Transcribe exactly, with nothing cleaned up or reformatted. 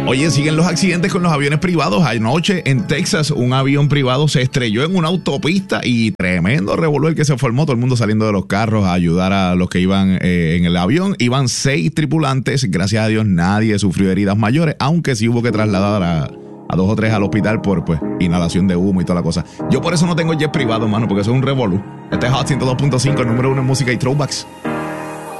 Oye, siguen los accidentes con los aviones privados. Anoche en Texas un avión privado se estrelló en una autopista y tremendo revolú el que se formó. Todo el mundo saliendo de los carros a ayudar a los que iban eh, en el avión. Iban seis tripulantes. Gracias a Dios nadie sufrió heridas mayores, aunque sí hubo que trasladar a, a dos o tres al hospital por pues inhalación de humo y toda la cosa. Yo por eso no tengo jet privado, mano, porque eso es un revolú. Este es Hot ciento dos punto cinco, el número uno en música y throwbacks.